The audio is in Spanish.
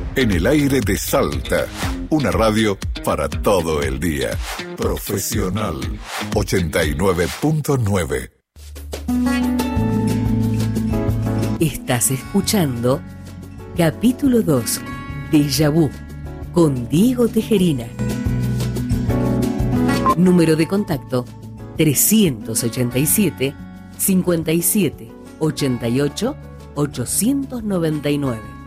En el aire de Salta, una radio para todo el día. Profesional 89.9. Estás escuchando capítulo 2, Déjà Vu, con Diego Tejerina. Número de contacto 387 57 88 899.